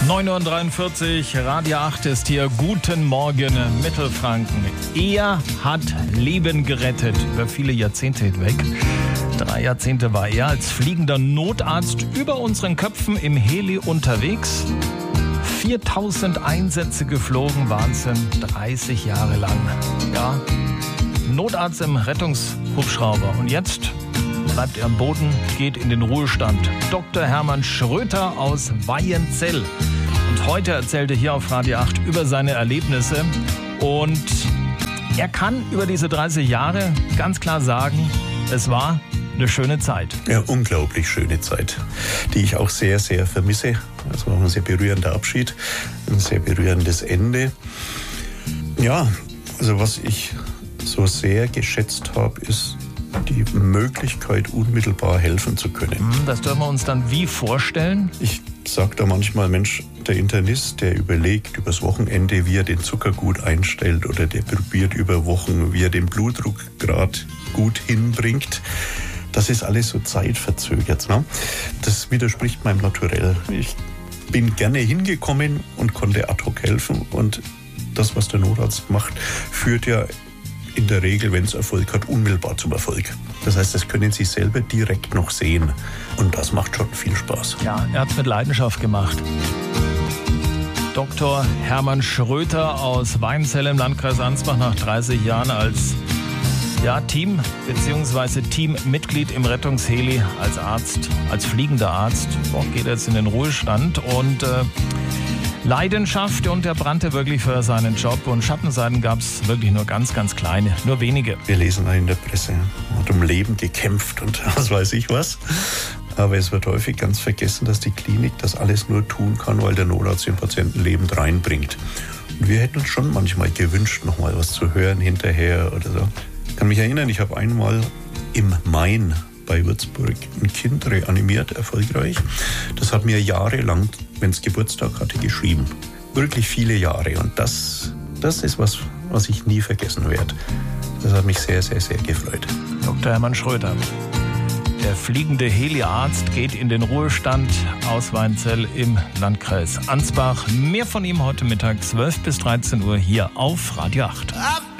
9:43 Uhr, Radio 8 ist hier. Guten Morgen, Mittelfranken. Er hat Leben gerettet, über viele Jahrzehnte hinweg. 3 Jahrzehnte war er als fliegender Notarzt über unseren Köpfen im Heli unterwegs. 4000 Einsätze geflogen, Wahnsinn, 30 Jahre lang. Ja, Notarzt im Rettungshubschrauber. Und jetzt bleibt er am Boden, geht in den Ruhestand. Dr. Hermann Schröter aus Waienzell. Und heute erzählt er hier auf Radio 8 über seine Erlebnisse. Und er kann über diese 30 Jahre ganz klar sagen, es war eine schöne Zeit. Ja, unglaublich schöne Zeit, die ich auch sehr, sehr vermisse. Es war ein sehr berührender Abschied, ein sehr berührendes Ende. Ja, also was ich so sehr geschätzt habe, ist die Möglichkeit, unmittelbar helfen zu können. Das dürfen wir uns dann wie vorstellen? Ich sage da manchmal, Mensch, der Internist, der überlegt übers Wochenende, wie er den Zucker gut einstellt, oder der probiert über Wochen, wie er den Blutdruck gerade gut hinbringt. Das ist alles so zeitverzögert. Ne? Das widerspricht meinem Naturell. Ich bin gerne hingekommen und konnte ad hoc helfen. Und das, was der Notarzt macht, führt ja in der Regel, wenn es Erfolg hat, unmittelbar zum Erfolg. Das heißt, das können Sie selber direkt noch sehen. Und das macht schon viel Spaß. Ja, er hat es mit Leidenschaft gemacht. Dr. Hermann Schröter aus Waienzell im Landkreis Ansbach nach 30 Jahren als Team- bzw. Teammitglied im Rettungsheli als Arzt, als fliegender Arzt. Morgen geht er jetzt in den Ruhestand und Leidenschaft, und er brannte wirklich für seinen Job, und Schattenseiten gab es wirklich nur ganz, ganz kleine, nur wenige. Wir lesen in der Presse, er hat um Leben gekämpft und was weiß ich was. Aber es wird häufig ganz vergessen, dass die Klinik das alles nur tun kann, weil der Notarzt den Patienten lebend reinbringt. Und wir hätten uns schon manchmal gewünscht, noch mal was zu hören hinterher oder so. Ich kann mich erinnern, ich habe einmal im Main bei Würzburg ein Kind reanimiert, erfolgreich. Das hat mir jahrelang, wenn es Geburtstag hatte, geschrieben. Wirklich viele Jahre. Und das ist was ich nie vergessen werde. Das hat mich sehr, sehr, sehr gefreut. Dr. Hermann Schröter. Der fliegende Heliarzt geht in den Ruhestand aus Waienzell im Landkreis Ansbach. Mehr von ihm heute Mittag 12 bis 13 Uhr hier auf Radio 8.